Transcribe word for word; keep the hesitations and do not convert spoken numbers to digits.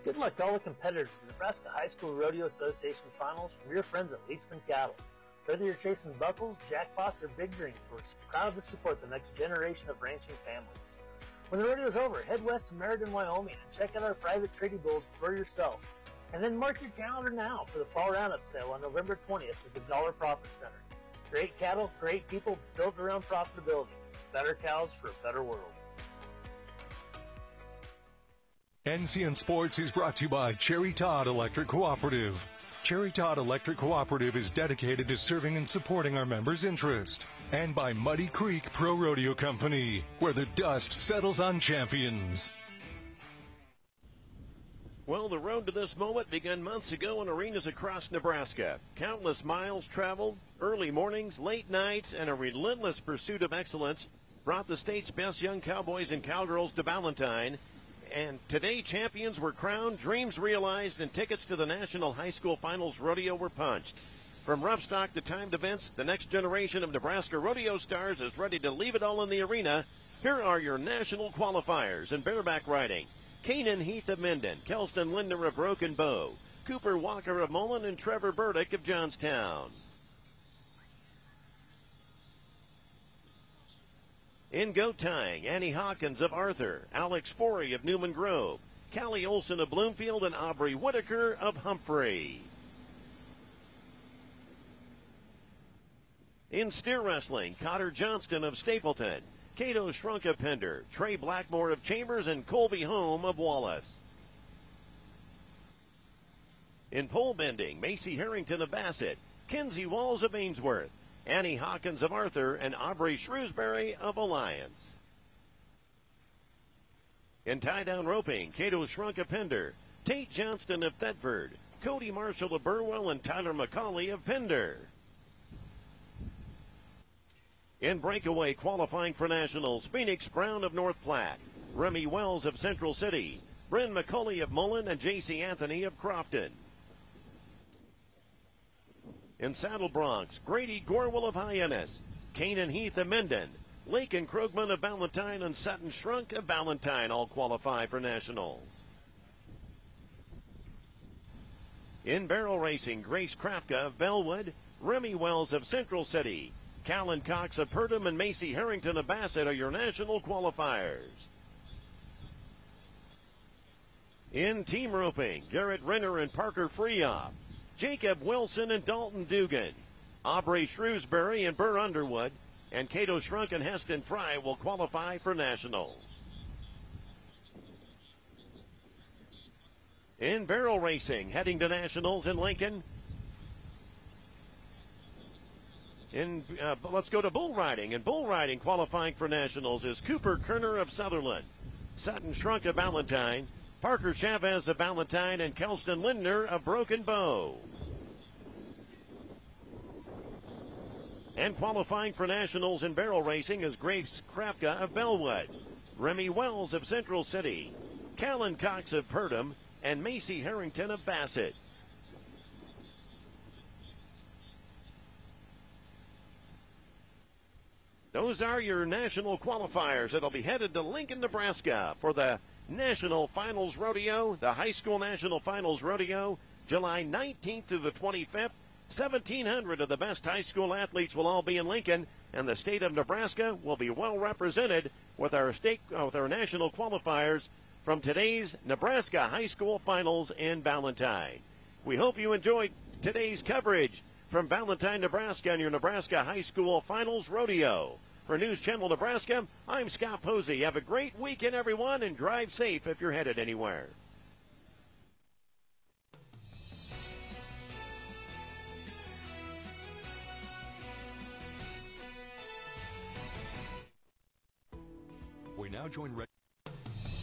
Good luck to all the competitors in the Nebraska High School Rodeo Association Finals from your friends at Leachman Cattle. Whether you're chasing buckles, jackpots, or big dreams, we're proud to support the next generation of ranching families. When the rodeo's over, head west to Meriden, Wyoming, and check out our private trading bulls for yourself. And then mark your calendar now for the Fall Roundup sale on November twentieth at the Dollar Profit Center. Great cattle, great people, built around profitability. Better cows for a better world. N C N Sports is brought to you by Cherry Todd Electric Cooperative. Cherry Todd Electric Cooperative is dedicated to serving and supporting our members' interest. And by Muddy Creek Pro Rodeo Company, where the dust settles on champions. Well, the road to this moment began months ago in arenas across Nebraska. Countless miles traveled, early mornings, late nights, and a relentless pursuit of excellence brought the state's best young cowboys and cowgirls to Ballantine. And today, champions were crowned, dreams realized, and tickets to the National High School Finals Rodeo were punched. From rough stock to timed events, the next generation of Nebraska rodeo stars is ready to leave it all in the arena. Here are your national qualifiers in bareback riding. Kanan Heath of Minden, Kelston Lindner of Broken Bow, Cooper Walker of Mullen, and Trevor Burdick of Johnstown. In goat tying, Annie Hawkins of Arthur, Alex Forey of Newman Grove, Callie Olson of Bloomfield, and Aubrey Whitaker of Humphrey. In steer wrestling, Cotter Johnston of Stapleton, Cato Shrunk of Pender, Trey Blackmore of Chambers, and Colby Home of Wallace. In pole bending, Macy Harrington of Bassett, Kinsey Walls of Ainsworth, Annie Hawkins of Arthur, and Aubrey Shrewsbury of Alliance. In tie-down roping, Cato Shrunk of Pender, Tate Johnston of Thetford, Cody Marshall of Burwell, and Tyler McCauley of Pender. In breakaway qualifying for nationals, Phoenix Brown of North Platte, Remy Wells of Central City, Bryn McCauley of Mullen, and J C Anthony of Crofton. In saddle broncs, Grady Gorwell of Hyannis, Kanan Heath of Minden, Lakin Krogman of Ballantine, and Sutton Shrunk of Ballantine all qualify for nationals. In barrel racing, Grace Krafka of Bellwood, Remy Wells of Central City, Callan Cox of Purdom, and Macy Harrington of Bassett are your national qualifiers. In team roping, Garrett Renner and Parker Freoff, Jacob Wilson and Dalton Dugan, Aubrey Shrewsbury and Burr Underwood, and Cato Shrunk and Heston Fry will qualify for nationals. In barrel racing, heading to nationals in Lincoln. In, uh, let's go to bull riding. In bull riding, qualifying for nationals is Cooper Kerner of Sutherland, Sutton Shrunk of Ballantine, Parker Chavez of Ballantine, and Kelston Lindner of Broken Bow. And qualifying for nationals in barrel racing is Grace Krafka of Bellwood, Remy Wells of Central City, Callan Cox of Purdom, and Macy Harrington of Bassett. Those are your national qualifiers that'll be headed to Lincoln, Nebraska for the National Finals Rodeo, the High School National Finals Rodeo, July nineteenth to the twenty-fifth. seventeen hundred of the best high school athletes will all be in Lincoln, and the state of Nebraska will be well represented with our state, uh, with our national qualifiers from today's Nebraska High School Finals in Ballantine. We hope you enjoyed today's coverage from Ballantine, Nebraska, on your Nebraska High School Finals Rodeo. For News Channel Nebraska, I'm Scott Posey. Have a great weekend, everyone, and drive safe if you're headed anywhere. We now join